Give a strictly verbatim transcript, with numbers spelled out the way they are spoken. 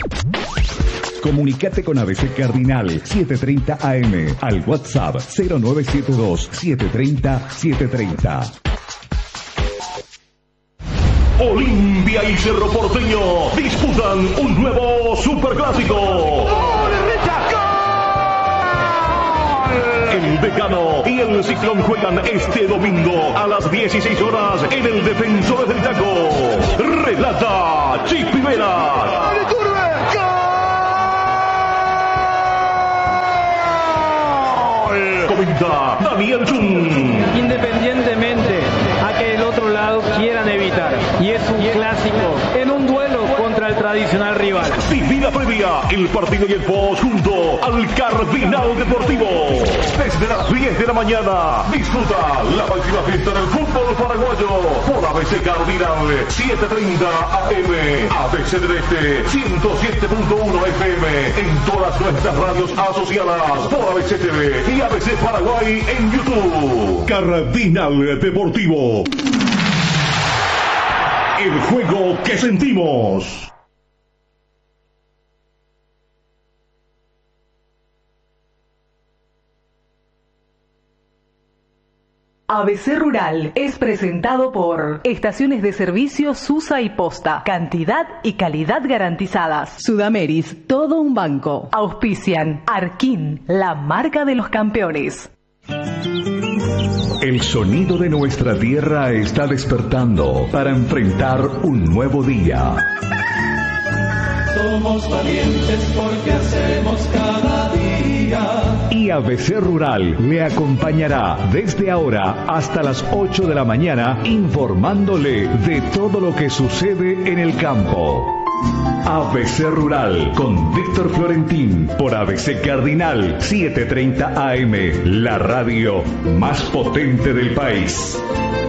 Comunicate con A B C Cardinal setecientos treinta A M al WhatsApp cero nueve siete dos, siete tres cero, siete tres cero. Olimpia y Cerro Porteño disputan un nuevo superclásico. El Decano y el Ciclón juegan este domingo a las dieciséis horas en el Defensores del Chaco. Relata Chipi Vera. Comenta Daniel Chun. Independientemente a que el otro lado quieran evitar, y es un clásico en un duelo contra el tradicional rival. Viví la previa, el partido y el post junto al Cardinal Deportivo. Desde las diez de la mañana, disfruta la máxima fiesta del fútbol paraguayo por A B C Cardinal setecientos treinta A M, A B C del Este ciento siete punto uno F M, en todas nuestras radios asociadas por A B C T V y A B C Paraguay en YouTube. Cardinal Deportivo. El juego que sentimos. A B C Rural es presentado por Estaciones de Servicio Susa y Posta. Cantidad y calidad garantizadas. Sudameris, todo un banco. Auspician Arquín, la marca de los campeones. El sonido de nuestra tierra está despertando para enfrentar un nuevo día. Somos valientes porque hacemos cada día. Y A B C Rural le acompañará desde ahora hasta las ocho de la mañana informándole de todo lo que sucede en el campo. A B C Rural con Víctor Florentín por A B C Cardinal setecientos treinta A M, la radio más potente del país.